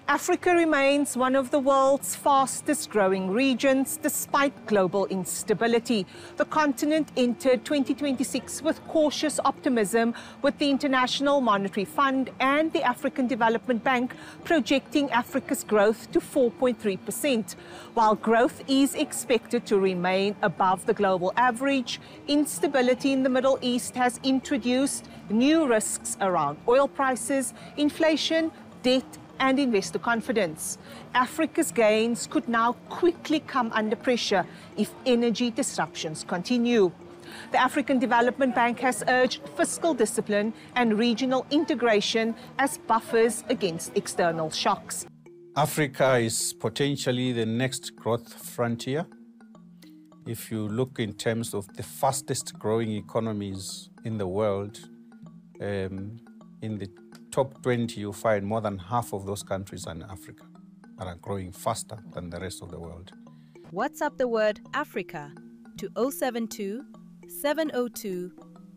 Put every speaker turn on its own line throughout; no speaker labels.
Africa remains one of the world's fastest growing regions despite global instability. The continent entered 2026 with cautious optimism, with the International Monetary Fund and the African Development Bank projecting Africa's growth to 4.3%. While growth is expected to remain above the global average, instability in the Middle East has introduced new risks around oil prices, inflation, debt, and investor confidence. Africa's gains could now quickly come under pressure if energy disruptions continue. The African Development Bank has urged fiscal discipline and regional integration as buffers against external shocks.
Africa is potentially the next growth frontier. If you look in terms of the fastest growing economies in the world, in the top 20, you find more than half of those countries are in Africa and are growing faster than the rest of the world.
WhatsApp the word Africa to 072 702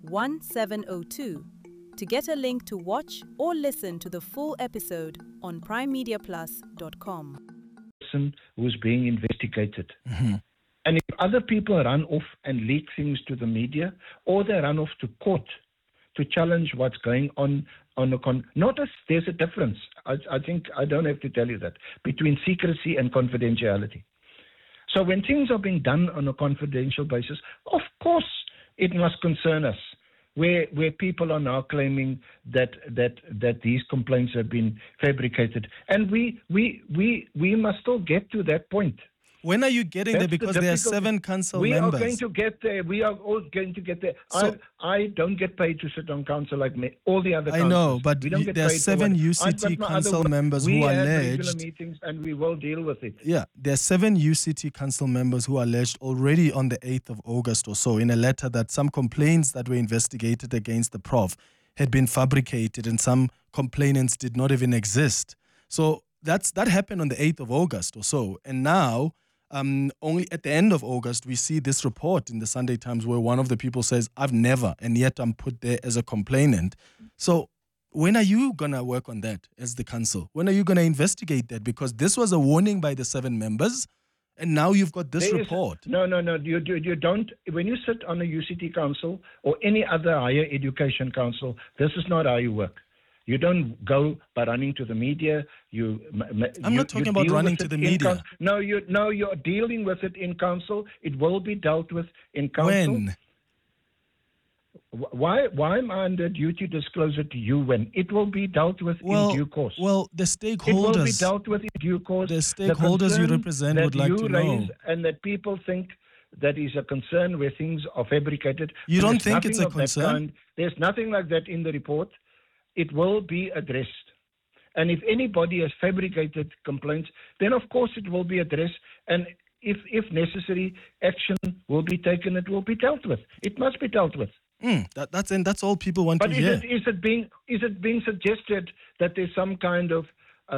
1702 to get a link to watch or listen to the full episode on primemediaplus.com.
Person who's being investigated. And if other people run off and leak things to the media, or they run off to court to challenge what's going on there's a difference. I think I don't have to tell you that, between secrecy and confidentiality. So when things are being done on a confidential basis, of course it must concern us. Where people are now claiming that these complaints have been fabricated, and we must still get to that point.
When are you getting there? Because there are 7 council members.
We are going to get there. We are all going to get there. So, I don't get paid to sit on council like me, all the other councils.
I know, but there are 7 UCT council members who are alleged.
We have regular meetings and we will deal with it.
Yeah, there are 7 UCT council members who are alleged already on the 8th of August or so in a letter that some complaints that were investigated against the prof had been fabricated and some complainants did not even exist. So that happened on the 8th of August or so. And now, only at the end of August, we see this report in the Sunday Times where one of the people says, I've never, and yet I'm put there as a complainant. So when are you going to work on that as the council? When are you going to investigate that? Because this was a warning by the 7 members, and now you've got this report.
No. You don't. When you sit on a UCT council or any other higher education council, this is not how you work. You don't go by running to the media.
I'm not talking about running to the media.
You're dealing with it in council. It will be dealt with in council.
When?
Why am I under duty to disclose it to you when? It will be dealt with in due course.
Well, the stakeholders.
It will be dealt with in due course.
The stakeholders you represent would like to know.
And that people think that is a concern where things are fabricated.
You don't think it's a concern?
There's nothing like that in the report. It will be addressed. And if anybody has fabricated complaints, then of course it will be addressed. And if necessary, action will be taken. It will be dealt with. It must be dealt with.
That's all people want to hear.
But is it being suggested that there's some kind of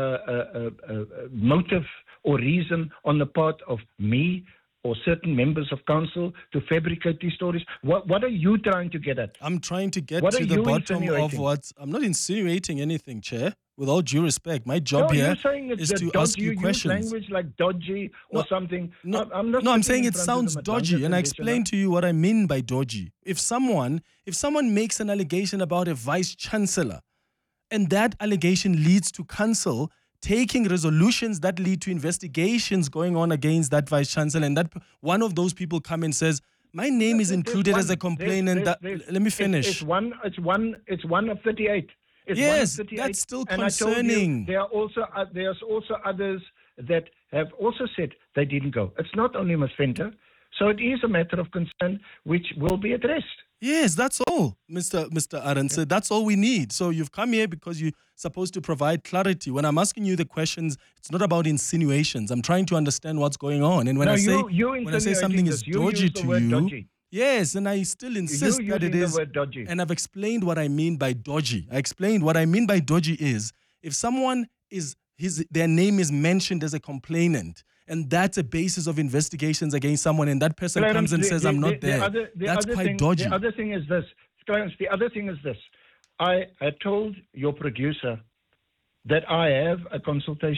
motive or reason on the part of me or certain members of council to fabricate these stories? What are you trying to get at?
I'm trying to get to the bottom of what... I'm not insinuating anything, Chair. With all due respect, my job here is to ask you questions.
Use language like dodgy or something.
I'm saying it sounds dodgy, and I explain to you what I mean by dodgy. If someone makes an allegation about a vice-chancellor, and that allegation leads to council taking resolutions that lead to investigations going on against that vice-chancellor, and that one of those people come and says, my name is included as a complainant. Let me finish.
It's one of 38.
Yes, that's still concerning.
There's also others that have also said they didn't go. It's not only Ms. Venter. So it is a matter of concern which will be addressed.
Yes, that's all, Mr. Arendse. That's all we need. So you've come here because you're supposed to provide clarity. When I'm asking you the questions, it's not about insinuations. I'm trying to understand what's going on. And when I say something is dodgy to you,
dodgy.
Yes, and I still insist that it is. And I've explained what I mean by dodgy. What I mean by dodgy is if someone their name is mentioned as a complainant, and that's a basis of investigations against someone, and that person comes and says, I'm not there. That's quite dodgy.
The other thing is this. Clarence, the other thing is this. I told your producer that I have a consultation